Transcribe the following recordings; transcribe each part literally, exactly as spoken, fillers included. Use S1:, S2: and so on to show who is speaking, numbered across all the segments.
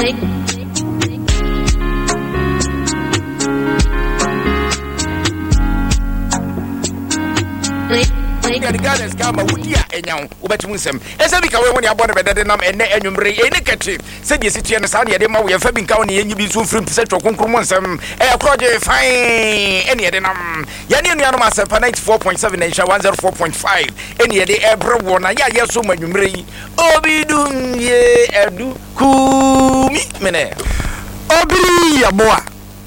S1: The guys come out with ya and young, but Musem. As I become when you are born better than I'm and Enumbre in the country. Said yes, it's an Sunday, the we have Fabian County, and you be soon from Central Concrum, a project fine, any of them. Yanni Yanamasa, Panite four point seven, and one zero four point five, any of the Ebro one, I yes, so much you bring. Obi dun ye, Edu, Kumi, Mene. Obi, a boy.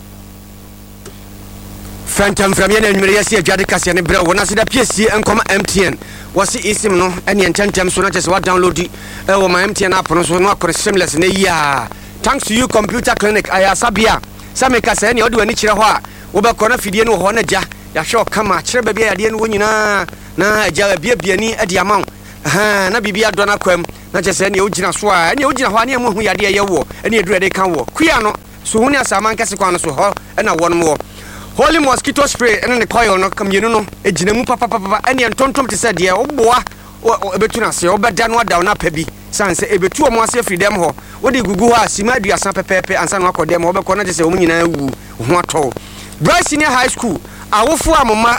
S1: Phantom from Yen and Maria Jadicas and Bro, when I see the P S C and come M T N. Was it Isim no? Any intention so not as what download it. Oh, my M T N app was not seamless in a year. Thanks to you, computer clinic. I have Sabia. Some make us any or do any chirawa. Over corner Fidiano Honaja. Ya sure come at Chebaby. I didn't win you na na Jalabia Biani at the amount. Ha, na Bibia Donna Quem. Not just any original swa. Any original one who had a war. Any dread they can walk. Quiano. So when you're Saman Casicano so her and a one more. Holy mosquito spray and the coil no come you know a genemu papa papa and the tontom to say dear oh boy or between us or but down down up heavy sans a bit two more free them ho what the gugu has simadia sampe pepe and san wako them over corner just a woman what all Bryce Senior High School I will form a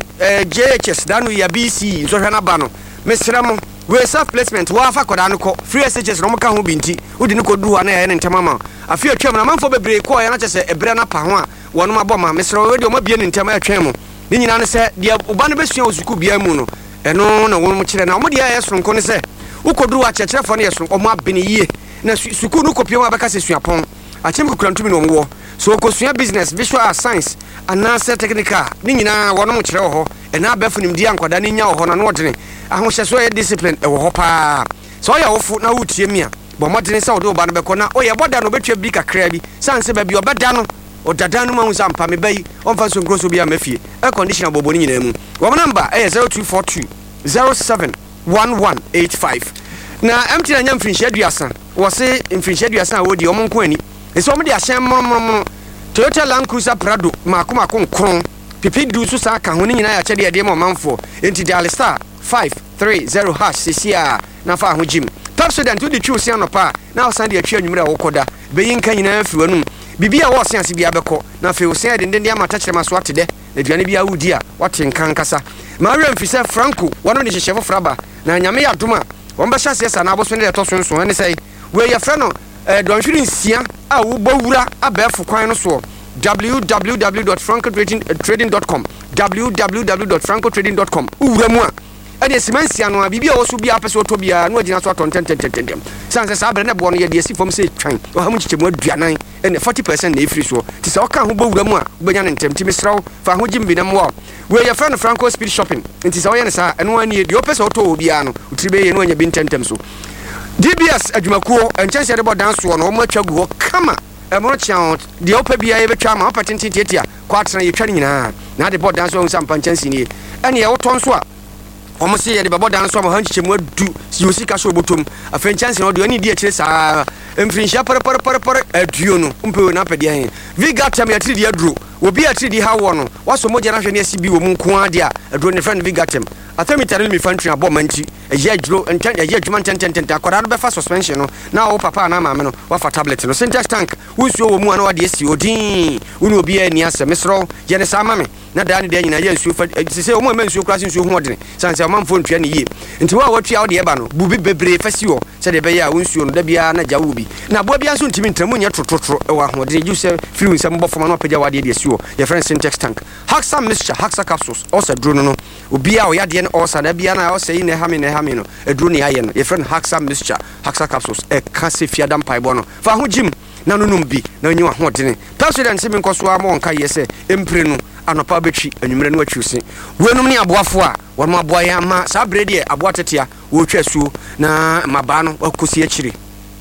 S1: J H S done with a B C so Hanabano Mister Ramon we self placement wafa kodano free S H S no maka ho binti wo di no kodu ana ya ne ntamama afi atwam na manfo bebre ko ya na chese ebre na pa ho a wono maboma mesro we de o mabie ne ntama atwam mu ni nyina ne se de oba no besua osuku bia mu no eno na wo mo kire na o mo de ya sonko ne se wo kodu wa checherefo ne yeso o mo abene yie na suku no kopie wa baka se suapon achem ko krantumi no wo so ko sua business visual science anase technical ni nyina wono mo kire ho ena abefunim dia nkwada ne nya ho na no odene ahoshe so discipline e wo ho pa so ya wofu na wutie mi a bo modene se odo ba no be ko na o ye boda no betwa bi kakra bi sanse ba bi obeda no o dada no ma hu sampa me bayi on fa so nkroso bi a mafie e condition abobo ni nyina mu wo number e zero two four two zero seven one one eight five na empty na nyam finhia duasa wo se finhia duasa a wodi o mo nko ani e so mo de ahyen mono Toyota Land Cruiser Prado makoma konkron pipi du so sa ka ho ni nyina ya chede de mo manfo enti dial star five three zero hash cca na fa ho jim Pepsodent to the true se anopa na osan de atwa nwumra wo koda be yinka nyina fi wanum bibia wo se ase bia beko na fe wo se de de amata kire maso atede aduane bia wudi a wate nkan kasa ma rem fi se Franco wono ne hyehye fraba na nyame ya doma won ba hya se na aboso ne de to so nso ne sei we ye frɛ no don hwiri nsia a wo bowura abefo kwan no so w w w dot franco trading dot com w w w dot franco trading dot com uwura mu a ade simansia no a bibia wo so bia pese oto bia no agina so aton ten ten ten ten sanse sa abre ne bo no ye de si fom se twan o ha mu chichemu aduanan ene forty percent na efiri so ti se o ka ho bowura mu a ubenya ne ntem ti misraw fa ho jimbi na mo we ye friend Franco Speed Shopping nti se o ye ne sa eno ani ye de o pese oto bia no utribe ye no anya bi tentem so D B S adwumakuo enchanse de bodan so no mo atwa gu kama e mo chian de opa bia ye betwa ma patintin tietia kwa atena ye twa nyina na de bodan so nsam panchanse ni ene ye woton so a omo se ye de bodan so ma hanchichemu adu si osika so botom afenchanse no de ani die kire sa emfinhia par par par par aduo no mpe na pede hen Vigatem ya tri di aduro obi atri di ha wo no waso moja na hwe ne asibi wo mu nko ade a aduro ne friend Vigatem atemi tare mi fantri abo manti eje aduro enten eje adwuma enten enten akwara no be fa suspension no na wo papa na maame no wa fa tablet no syntax tank wusuo wo mu ana wa de esi odin uni obi ani asemesro je ne sa mame na da ne de nyina ye nsuo fa se se wo mu ma nsuo klase nsuo hu odene sanse ma mfo ntwa ne yie nti wa watua wo de eba no bubi bebre fasi wo se de be ya wo nsuo no da bia na jawo bi na bo bia nso ntimi ntramu nya trotro e wa ho de ju se firu nsam bo foma no pagya wa de de esi wo your friend syntax tank Haxa mixture Haxa capsules also drone no obi a wo ya de also na bia na also yi ne ha me ne ha me no e drone ya ye no your friend Haxa mixture Haxa capsules e ka se fiadam paibo no fa ho jim na no num bi na nyi wa ho de ne Pepsodent se me nkoso a mo nka ye se empre no anopa betwi anwumre no atwusi wenum ne aboafo a won aboa ya ma sa brede e aboa tetea wo twa suo na maba no akosi akire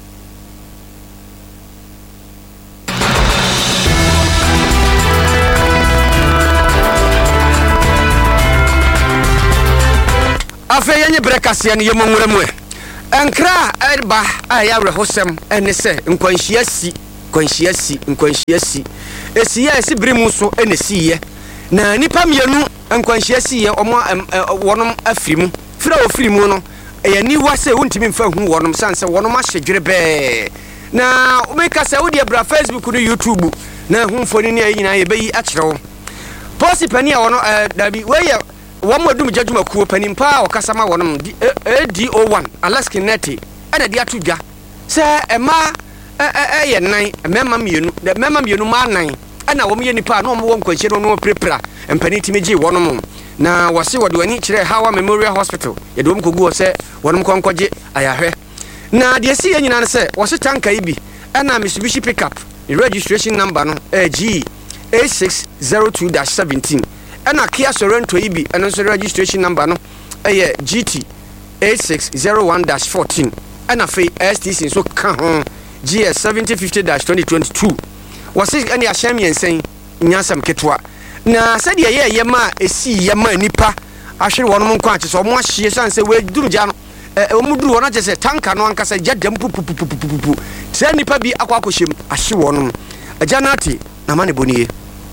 S1: afa yenye brekase ne yemonwura mu enkra erba aya rehosem ene se nkwanhia si nkwanhia si nkwanhia si esi ya esi brimu so ene siye na nipa mienu nkwanhia siye omo wonom afirimu fira ofirimu no eya ni wase wontimi mfa hu wonom sanse wonom ahyedwere be na o make say wo de bra Facebook no YouTube na hu mfoni ne ayi na ye bayi a kire wo posi pani a wono dabi we ye wo modum jadwuma kuo pani mpa o kasama wono A D O one Alaska Neti ana de atudwa se ema eh ye nan mema mienu de mema mienu ma nan ana wo me nipa na wo wo nkwanhye no no prepra empani timegi wono mo na wase wode wani kire Hawa Memorial Hospital ye de wo mkogu se wono mkonkwaje ayahwe na de si ye nyina se wo se tanka ibi ana Mitsubishi pickup the registration number no eh G A six zero two dash seventeen ana Kia Sorento ibi ana so registration number no eh G T A six zero one dash fourteen ana fe S T C so ka ho G S seventy fifty dash twenty twenty-two wasi ani ahyam yensen nyasam ketwa na sade ye ye ma esi ye ma nipa ahwere wono nkwa ache so mo ahye sanse we durugya no e o muduru wono ache se tanka no ankasa gyadam pupupupupupu tse nipa bi akwa akohyem ahye wono ajanati na mane boniye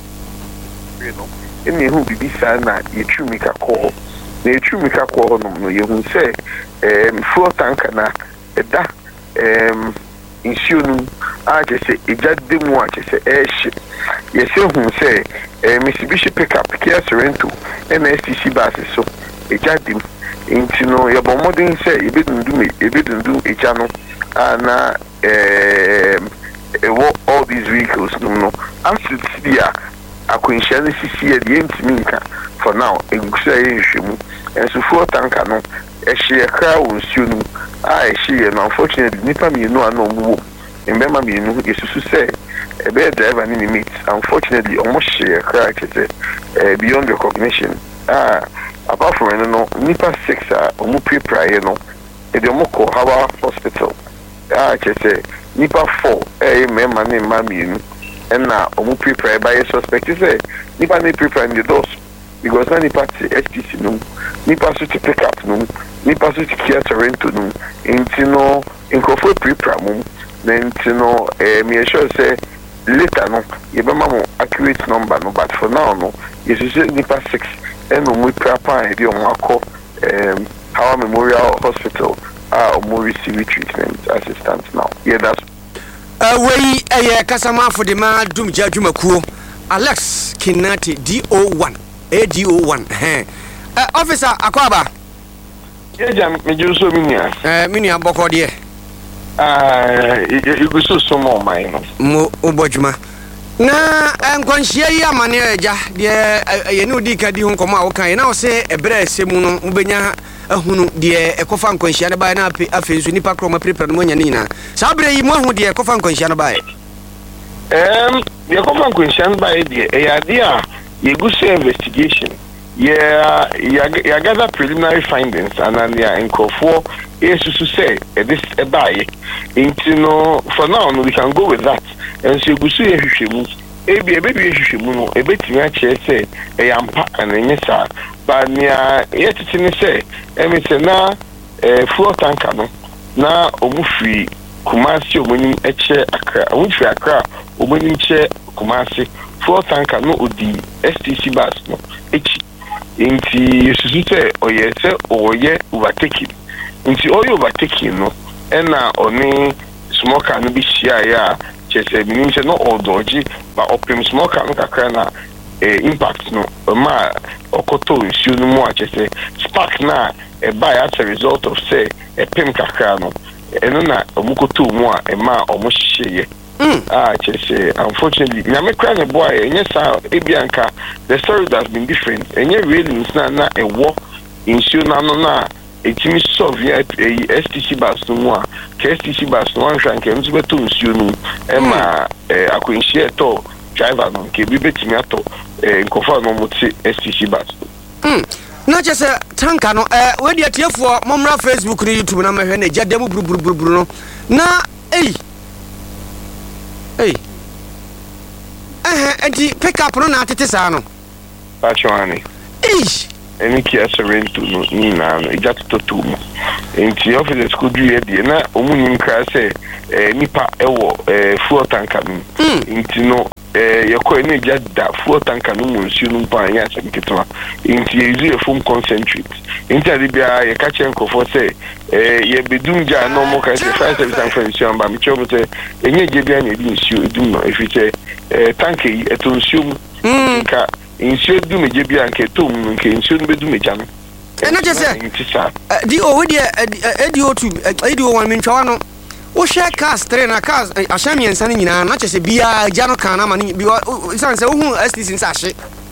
S2: no emi hu bibi sa na yetumi ka ko na yetumi ka ko no no yehu se em fuel tanka na eda em insionu aje se ejademu aje se ehye yese hu se Mitsubishi pickup Kia Sorento and S T C basis so ejadem intino ya bomodin se ebedundu ebedundu ejano ana em all these vehicles no no absolute dia akwenhia ne sisi e de entiminka for now egusa ehwemu enso fuel tanka no ehye kra wonsionu a ehye no unfortunately nipa mi no ana omuwo mbema mi no yesusu se ebe driver ni limit unfortunately almost share crack is beyond recognition ah apart from you know nipa six ah omu pre prior no e de moko Hawa Hospital ah chese nipa four eh mema ne mami nu na omu pre prior by suspect say nipa ne pre prior the doors because na nipa S T C no nipa so to pick up no nipa so to Kia Sorento no intino inkofo pre prior mum then intino eh me sure say later no you be mamo accurate number no but for now no yes you say nipa six and no we prepare the on akọ um Hawa Memorial Hospital ah uh, receive treatment assistance now yeah that's
S1: uh we eh kasama for the ma dum jadwuma kuo Alex Kinati D O one A D O one eh officer akwaba
S2: yeah jam me ju so minia
S1: eh minia boko de
S2: ah you go so so more mine
S1: mo obojuma na nkwanhia yi amane eja de ye ne odi ka di hu nkomo a wo kan na wo se ebra esemu no ubenya ahunu de ekofa nkwanhia ne ba na afensu nipa kroma prepare no nya ni na sa bere yi mo ahu de ekofa nkwanhia no ba
S2: em de ekofa nkwanhia no ba de e ya de a ye go say investigation yeah ya gather preliminary findings and then ya nkofo yesu say this e buy intino for now no we can go with that and so gusu ye hwehwemu ebi ebebi ye hwehwemu no ebetimi a che say e yampa anenye sa ba nia yetiti ni say emite na eh fuel tanker no na omufri Kumasi omonim eche Accra omufri Accra omonim che Kumasi fuel tanker no odi S T C bus no echi inti yesusu say oye say oye overtaking inti oye overtaking no ena oni smoker no bi shia ya chese binim se no odoji ba opim smoker no kakra na eh, impact no ma okoto nsu no mu a chese spark na e buy as a result of say e pim kakra no eno na omukoto mu a e ma omo hye Mm. Ah, chese unfortunately nyame kra ne boy enye sa ebianka the story has been different enye really na na ewo insure na no na etimi Soviet S T C bus no a S T C bus no an hwanke nso beto insure no e ma akwenhie to driver no ke bi betimi ato nkofa no moti S T C bus
S1: mm na chese tanka no eh we dia tiefo momra Facebook ni YouTube na mahwe na jadam buruburuburu no na ei Hey. Eh, enti pick up no na tete sa no.
S2: Pachwani.
S1: Ish.
S2: Eni Kia Sorento no ni na no ejatu totumu. Enti office school du ye de na omunim kra se eh nipa ewo eh fuel tanker no. Enti no eh yako ene gya da fuel tanker no mu nsuo no mpa anya asem ketwa inti use a foam concentrate inti ade bia ye ka chen kofo say eh ye bedum gya no mo ka say five service and friends you amba me chobo say enye gye bia na edi nsuo edum no efi say eh tanker yi eto nsuo mu nka nsuo dum gye bia nka tom nka nsuo no bedum gya no
S1: ena je say di o we di edi o two edi o one min twa no o share cars three na cars ashami ensa ni nyina na chese bia gya no kan na ma ni bi san se wo hu S T C nsa hye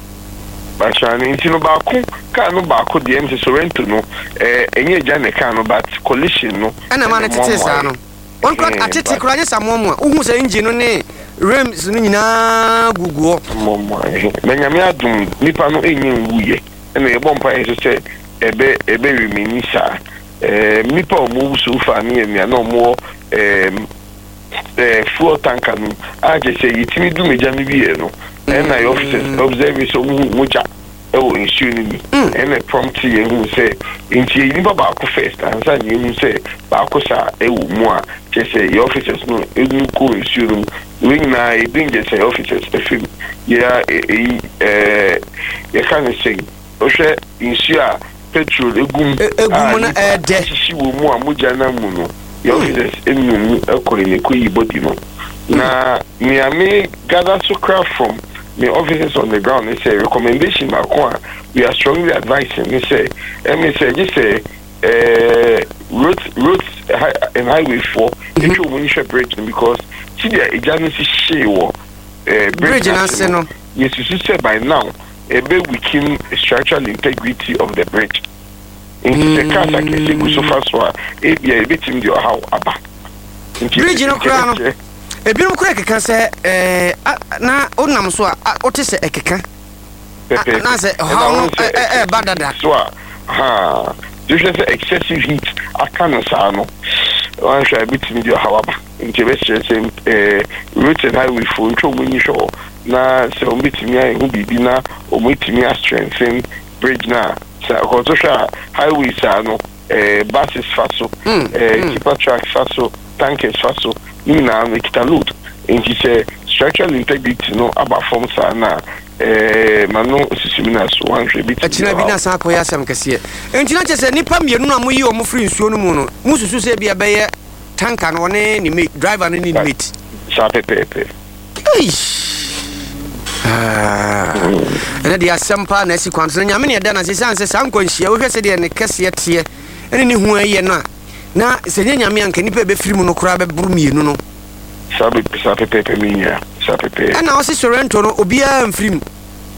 S2: ba chani nti no ba ko ka no ba ko de em se Sorento no eh enye gya ne kan no but collision no
S1: ena ma na tete sa no on ko atete kura nya samomo a wo hu se engine no ne rims no nyina guguo
S2: momo me nyame adum nipa no enye nwuye ena ye bompa e se ebe ebe remini sa eh nipa omo so fa ni emia na omo um eh fuel tanker no a je say yitimi du meja mi bi e no and na officers observe so mucha e wo nsuo ni and na prompt ye hu say inti ni baba ko first and say ni hu say ba ko sa e wo mu a je say your officers no e nu ko nsuo no we na e bring je say officers e film yeah eh ye can say o hwe nsuo a petrol egum
S1: egum na e de
S2: shi wo mu a muja na mu no your officers enu ekore ko yi body no na me ame gather to craft from the officers on the ground. They say recommendation makwa we are strongly advising. They say me say just say uh roads roads and highway four if you want to bridge because see the agency share wo uh
S1: bridge na se no
S2: yes you say by now a be weaken structural integrity of the bridge in the case I can say so far so e be a bit in your how aba
S1: bridge no kra no ebi no kra keka se eh na onam so a ote se ekeka na se how eh eh badada
S2: so ha just say excessive heat akana sa no one try bit in your how aba nke be say eh route and highway for ntwo munyi show na se o bitimi ai hu bibi na o mitimi a strengthen bridge na sa ko to sha highway sa no eh buses faso eh keeper tracks faso tankers faso na make it a load and he say structural integrity no aba form sa na eh manu sisimina so one bit
S1: achina bi na sa ko ya sam kase entina che se nipa mienu na moyi o mo free nsuo no mu no mususu se bia be ye tanker no ne ni mate driver no ni mate
S2: sa pepe
S1: ah ene dia sampa na si kwanto nyame ne da na se sanse san kwanhia wo hwese de ne kase tie ene ni hu aye no na se nyame anka nipa be firi mu no kura be buru mienu no
S2: sabe sabe pepe minya sabe pepe
S1: ana o se Sorento no obia mfiri mu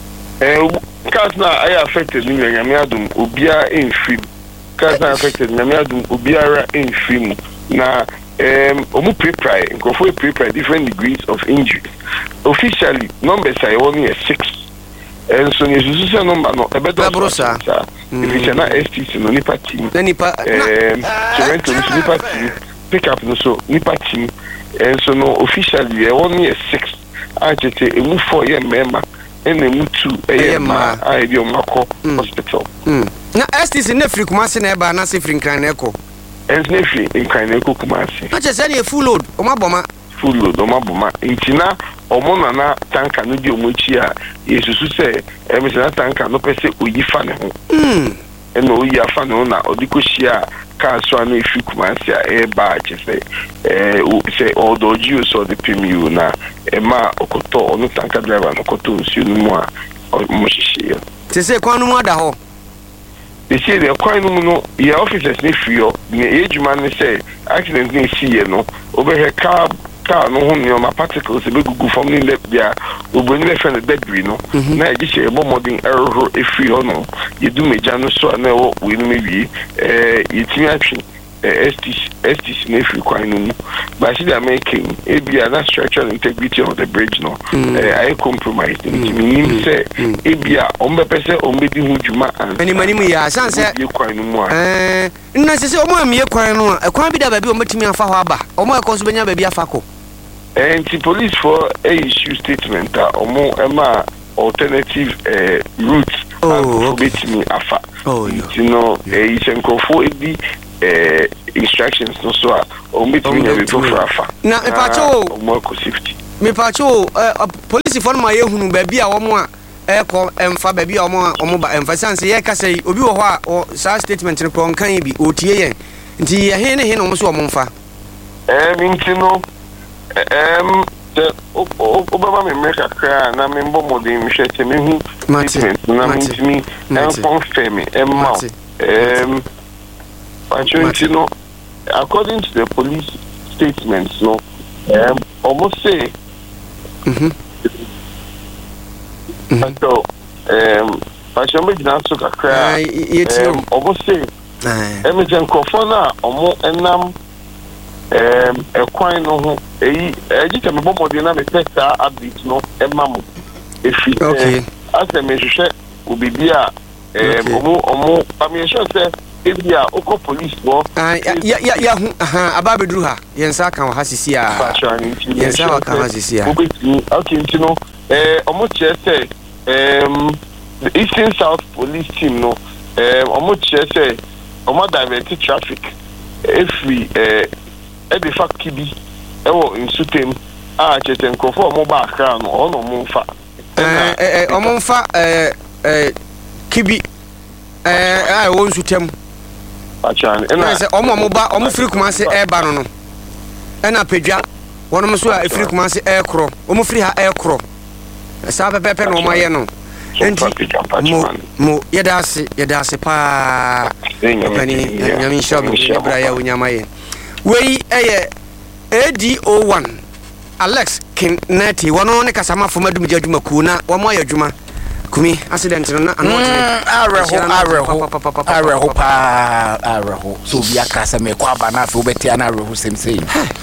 S2: eh cause na I affected me nyame adum obia mfiri cause na affected nyame adum obia mfiri mu na um omu prepare nkofo prepare different degrees of injury officially numbers are only six and so ni susu number no ebedo
S1: brosa
S2: if it's na S T C no nipa team
S1: na nipa
S2: um Sorento no nipa team pick up no so nipa team and so no officially there only six ajete emu four year member and emu two year ma I be on Mako hospital
S1: na S T C na free kuma se na eba na se free nkran na eko
S2: and nefi nkran na eko kuma se
S1: na che se na full load o maboma
S2: full load o maboma intina omo na na tanka no di omo chi a yesusu se emi se na tanka no pese oyi fa ne ho
S1: mm
S2: eno oyi afa no na odiko shia ka so na efi kuma se a e ba che se eh se odoji so de pimiu na e ma okoto onu tanka driver no koto nsu no mu a mo shishie
S1: se se kwanu mu ada ho
S2: they say the kwanu no your officers ne fio ne ejuma ne say accident ne sie no over her car car no ho ma particles be gugu from the left there oboni le friend debris no na e ji e modern error e free ho no you do meja no so na wo we no mewi eh yitimi atwi S T C S T C ne free kwanu mu but see they making e bia na structural integrity of the bridge no eh I compromise it mean say e bia o mbepese o mbedi hu djuma
S1: ani mani mu ya sanse
S2: kwanu mu a
S1: eh nna se se o mo amie kwan no e kwan bi da ba bi o metimi afa ho aba o mo e ko so benya ba bi afa ko
S2: and the police for a issue statement that omo ema alternative uh, routes
S1: oh,
S2: and okay. me afa
S1: oh
S2: you know eh isenkofo edi eh instructions no so o meet me na before afa
S1: na e pa cho
S2: omo ko safety
S1: me pacho police for my ehunu ba bia wo mo a eko emfa ba bia wo mo omo ba emfa sanse ye ka sei obi wo ho a sa statement ne ko nkan bi otie yen nti ye he ne he no mo so omo mfa
S2: eh mintino em the obama me make a cry na me mbo modin me hwete me hu statement na mintimi en confirm emma em pacho mintino according to the police statements no um almost say
S1: mhm
S2: so um pacho me dina so kakra um almost say emergency corona omo enam um ekwan no ho eyi eji ke me bomodi na me testa update no emam efi
S1: okay
S2: ase me hwehwe obibia um omo omo pamiesho say ebia oko police no
S1: ya ya ya hu aha ababedru ha yensa kan ha sisi a yensa wa kan ha sisi a
S2: okay ntino eh omo che say um the Eastern South Police team no um omo che say omo divert traffic if we eh e be fa kibi e wo insutem a cheten kofo omo ba akra no ono mo fa
S1: eh eh omo mfa eh eh kibi eh ai wo insutem
S2: achane ena
S1: se omo mo ba omo free Kumasi e ba no no ena pedwa wono mo so a free Kumasi e kro omo free ha e kro sa pepe no mo ye no enti mo mo yedase yedase pa pani nyami shobi ibra ya unyama ye wei eye A D O one Alex Kinneti wono ne kasama foma dum jadwuma ku na wo mo yadwuma kumi accident no na anote
S3: areho areho areho pa areho so bia kasa me kwa ba na fe obeti ana areho semsei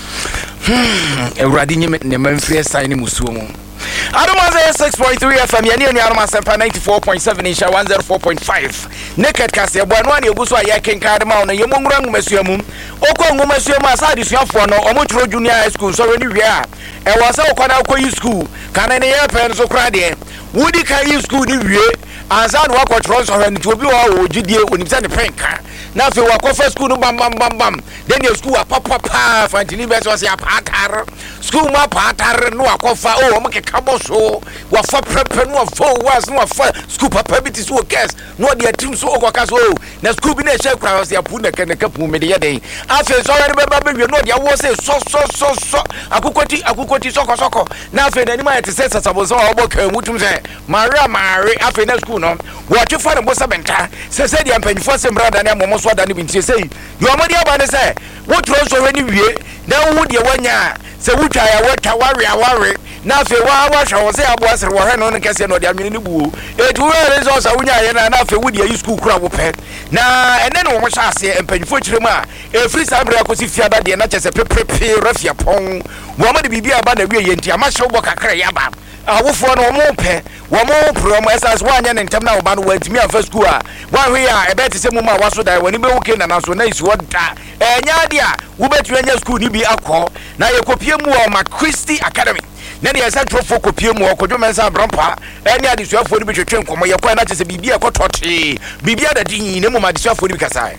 S3: ewradi nyeme ne manfie sign ni musuo mu Adoma six point three F M yani ni Adoma Sempa ninety-four point seven Insha one oh four point five Naked Kase ebo anu ani eguso aye kenkan ma ono yemu ngura ngumasuamu okọ ngumasuamu asa disuafo no omotro junior high school so we ni wi a e wasa okwana akoyi school kana ne ye pen so kra de wudi kai school ni wi ansa no akotro so hwani to obi wa ogidie onimsa ne penka na fe wakofa school no bam bam bam bam then your school papa pa fantini be so se apatar school ma patar no akofa o mo ke kabo so wa fa prepe no fo was no fa school papa bit so guess no dia team so okoka so na school bi na she kra was ya pu na ke na kapu me de yeden afi so re be ba be no dia wo se so so so so akukoti akukoti soko soko na afi na ni ma yete se sasabo so obo kan mutum se mara mare afi na school no wo twa na bo sabenta se se dia mpanyfo se mra da na mo so da ni binti se yo amodi aba ne se wo tro so we ni wie na wo de wanya se wuta ya wata ware aware na fe wa wa hwa wo se abo asere wo hwe no ne kese no de amene ni buo etu we results awunya ye na na fe wudi ya school kura wo pe na ene no wo hwa ase empanyfo kiremu a e free sabra akosi fiada de na chese pepepe rafia pon wo amade bibia aba na wie ye ntia ma hwe bo kakra ya ba awofo no mo pe wo mo promo esas wanya ne ntam na wo ba no wantimi afa school a wa hwe a e beti se mu ma waso dai woni be wuke na na so na isi woda enya dia wo betu enya school ni bi akọ na ye kopie mu o Christi Academy na dia sa trofo kopie mu o kodwo mensa brampa enya adisuafo ni bi twetwe nkomo ye kwa na chese bibia ekotote bibia da din ne mu ma adisuafo ni bi kasai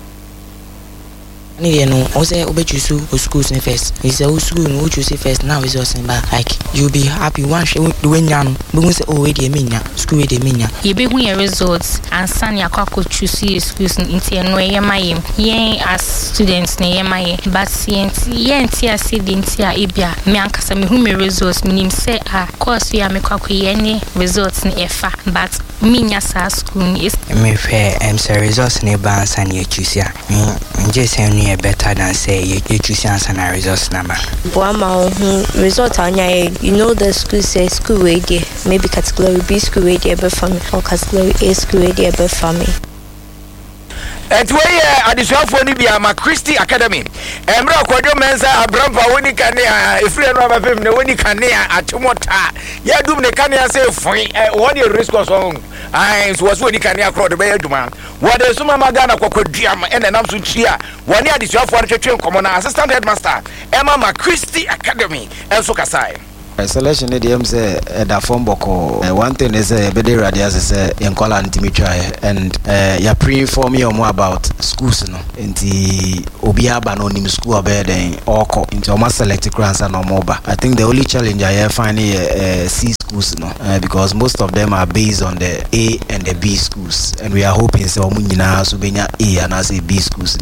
S4: you know, also obechusu schools first. It's a school no choose first now results in back like you'll be happy one the when yan but say oh we dey minya school dey minya
S5: you be when your results and san ya kwako choose schools in no yemaye yen as students na yemaye but yen yen tia sidentia ebia me ankasa me hu me results minim say ah course ya me kwako yen results ni efa but minya sa school is
S4: me fair am say results ni ba san ya choose ya nje say better than say you, you choose answer na results number.
S6: Boama result anya you know the school say school way there maybe category B school way there for me or category A school way there for me.
S3: Et we adisuafo ni bia ma Christi Academy emra kwadwo mensa abrampa woni kanea efre no abafem ne woni kanea atomota ya dum ne kanea say fun what the risk was on ai so was woni kanea crowd be aduma what the suma magana kwakwaduam ene nam so chia woni adisuafo no twetwe nkomo na assistant headmaster emma ma Christi Academy enso kasai
S7: Selection the M say that form boko. One thing is a better radias is a Yankola and Timichai, and uh, you pre-inform me more about schools no. In the Obiaba no nim school bed and Oko into almost selected grants and no more. I think the only challenge I have finding uh, C schools no, uh, because most of them are based on the A and the B schools, and we are hoping so Munina Subenya A and I say B schools.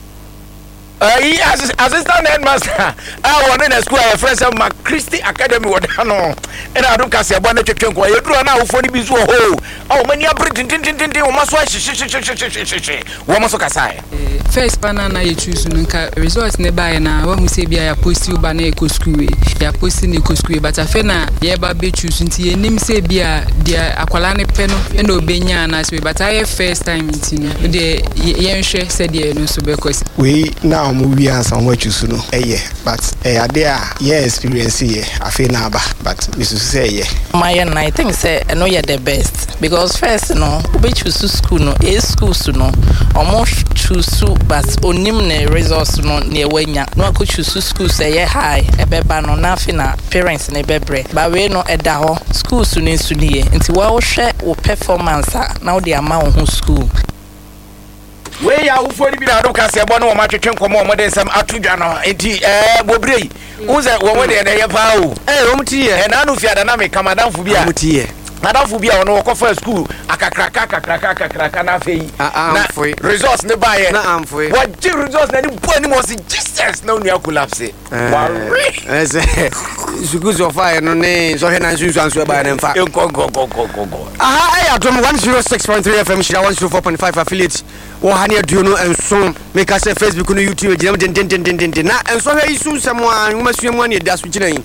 S3: Uh, he as assistant headmaster. I want in a school. A friend of my Christy Academy. What I know, and I don't care about the chicken. You do now for the business. Oh, oh, many are pretty. Tin tin tin tin. Almost why she she she she she she she she. What must I say?
S8: First, banana you choose nunca results nearby na. When we say be a post you banana eco school, you are posting eco school. But I fena ye ba be choose until ye name say be a dear aqualane peno and obenya na so. But I first time meeting the ye share said ye no so because
S9: we now. Movie and some what you know, eh, yeah, but eh, there, yeah, experience here. I feel now, but we should say, yeah.
S10: My and I think say, I know you're the best because first, no, we choose to school, no, a school, no, almost choose to, but onim ne resource no near when ya no could choose to school say, yeah, high, a beba no nothing, parents and a bebre, but we no a daho school soon in Sunia until well share or performance now the amount of school.
S3: We are for the Bidado Cassia Bono, Machican Common, modern some Atujano, eighty, eh, Bobri, who's that one day and a vow? Eh, Omtia, and Anufia Dynamic, come down for Bia Mutia. Madame Fubia on walk for school, a cracker, cracker, cracker, fee. I'm free. Resource nearby, and I'm free. What do resource any point was in distance? No, you collapse it. As a good of fire, no names, or Henan Susan, so by them. Go, go, go, go, go, go. I am one zero six point three F M, she wants to four point five affiliates. Or Hania Duno and so make us a Facebook on YouTube, and so very soon someone who must be money that's which name.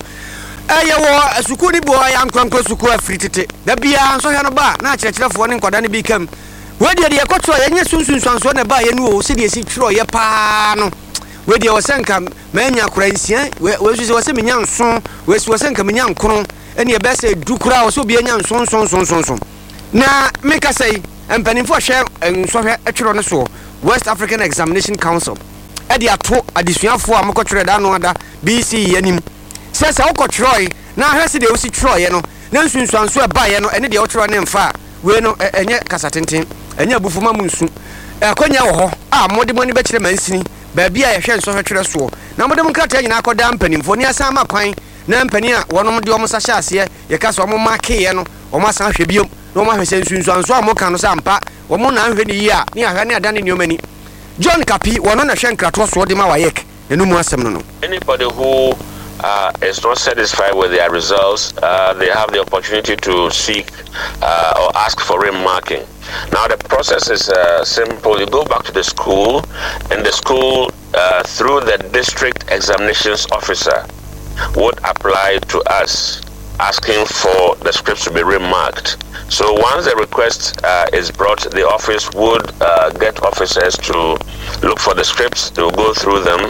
S3: I was a Sukuni boy, I'm Crankle Sukua free to take. The beer, so Hanaba, not church of one and Kodani become. Where did you got to any soon soon son a buy a new city, six troy a pano? Where the Osanka, Mania Crazy, where was a young son, where was a young cron, and your best do crowd so be a young son, son, son, son, son. Now, make us say, and penny for share and so actually on the show, West African Examination Council. Eddie at two additional four Mokotra B C N. Says I got Troy. Now has the O C Troy, you know. Then soon so and buy no any the ultra name far. We no and yet Cassatin, and ya Bufuma Munsu. A conya ho, ah, more the money better mentioning, baby, I shall so her so. Now, Madame Cata in Aqua dampening for near Sama Pine, Nampania, one of the almost a here, your castle Marcano, or Massa Shibium, no more sense soon so and so more can sampa, or more than any year, near Hania done in your many. John Capi, one on a shankra toss what the Mawayek, and no more seminal.
S11: Anybody who Uh, is not satisfied with their results, uh, they have the opportunity to seek uh, or ask for remarking. Now the process is uh, simple. You go back to the school, and the school uh, through the district examinations officer would apply to us asking for the scripts to be remarked. So once the request uh, is brought, the office would uh, get officers to look for the scripts. They will go through them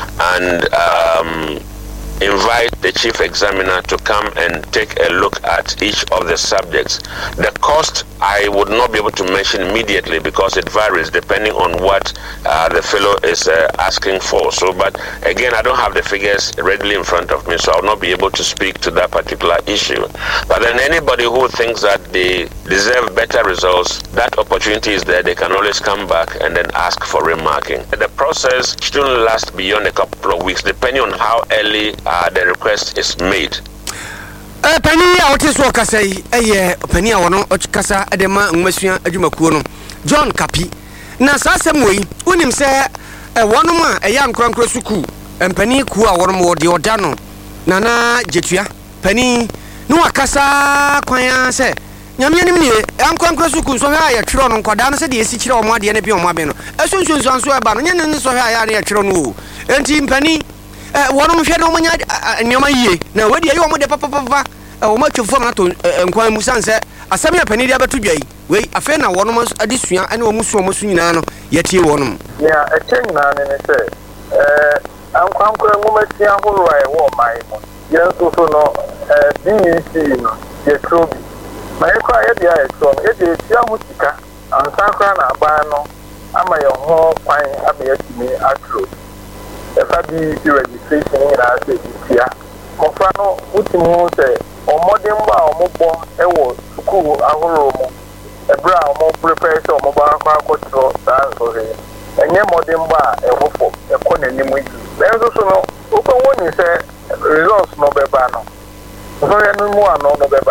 S11: and um, invite the chief examiner to come and take a look at each of the subjects. The cost I would not be able to mention immediately because it varies depending on what uh, the fellow is uh, asking for. So, but again, I don't have the figures readily in front of me, so I'll not be able to speak to that particular issue. But then anybody who thinks that they deserve better results, that opportunity is there. They can always come back and then ask for remarking. The process shouldn't last beyond a couple of weeks, depending on how early uh, the request is made.
S1: Uh, Penny, I want to say, eh, Penny, I want to Casa, Edema, Monsieur Ajumakuno, John Capi. Now, some way, when him say, a one man, a young crankle suku, and Penny, who are one more the Ordano, Nana Jetia, Penny, no Casa, Quaya say, Yamini, Uncle Suku, so I tron on Quadana said, yes, it's your muddy and a pure mabino. As soon as I'm so about Yan, so I had a tron, and Team Penny. One of them and your my now, where do you want the papa? Or much of fun to inquire Musan said, a semi penny ever today. Wait, a friend of one of us, a disunion, and almost almost Sunano, yet you want him. Yeah, a chain man, and I said, I'm conquering woman, who I want my yes, also no, B E C, the trophy. My quiet, the from it is Yamutika, and Sankran Abano, am I your home fine, I'm yet to me at truth. If I be registration in our city,
S12: mmɔfra no wotim ho sɛ ɔmmɔden mba a ɔmobɔ ɛwɔ sukuu ahorow mu ɛberɛ a ɔmo prepare sɛ ɔmo ba akɔ akɔkyerɛ saa nsɔhwɛ ɛnyɛ mmɔden mba a ɛwɔ fam ɛkɔ n'anim yi nanso so no wopɛ wɔni sɛ results no bɛba no nsɔhwɛ no mu ano no bɛba